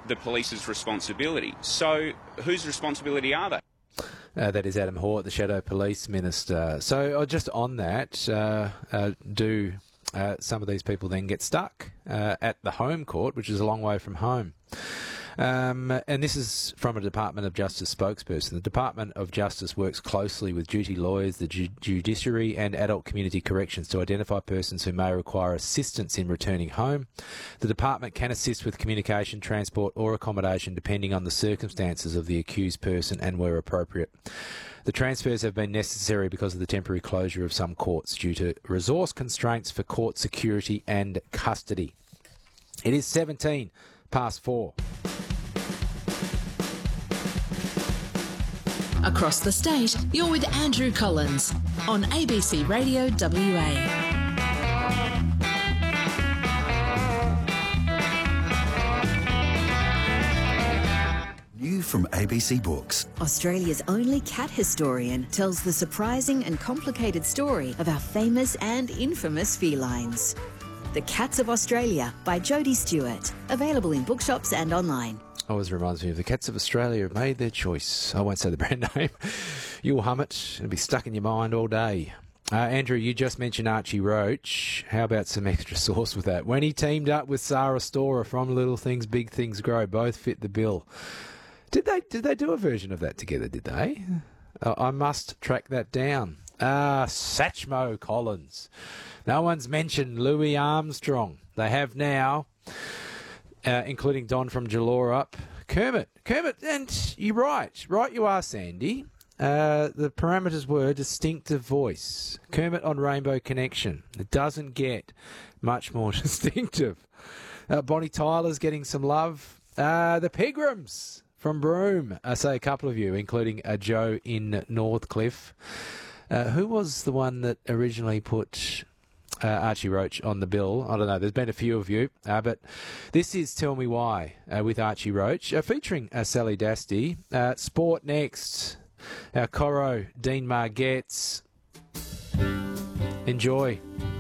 the police's responsibility. So whose responsibility are they? That is Adam Hort, the Shadow Police Minister. So just on that, do some of these people then get stuck at the home court, which is a long way from home? And this is from a Department of Justice spokesperson. The Department of Justice works closely with duty lawyers, the judiciary and adult community corrections to identify persons who may require assistance in returning home. The department can assist with communication, transport or accommodation depending on the circumstances of the accused person and where appropriate. The transfers have been necessary because of the temporary closure of some courts due to resource constraints for court security and custody. It is 17 past 4. Across the state, you're with Andrew Collins on ABC Radio WA. New from ABC Books. Australia's only cat historian tells the surprising and complicated story of our famous and infamous felines. The Cats of Australia by Jodie Stewart. Available in bookshops and online. Always reminds me of the Cats of Australia have made their choice. I won't say the brand name. You'll hum it. It'll be stuck in your mind all day. Andrew, you just mentioned Archie Roach. How about some extra sauce with that? When he teamed up with Sarah Storer from Little Things, Big Things Grow, both fit the bill. Did they do a version of that together, did they? I must track that down. Satchmo Collins. No one's mentioned Louis Armstrong. They have now... including Don from Jalora. Kermit, and you're right. Right you are, Sandy. The parameters were distinctive voice. Kermit on Rainbow Connection. It doesn't get much more distinctive. Bonnie Tyler's getting some love. The Pigrams from Broome. I say a couple of you, including Joe in Northcliffe. Who was the one that originally put... Archie Roach on the bill? I don't know. There's been a few of you, but this is Tell Me Why with Archie Roach, featuring Sally Dasty. Sport next. Coro, Dean Margetts. Enjoy.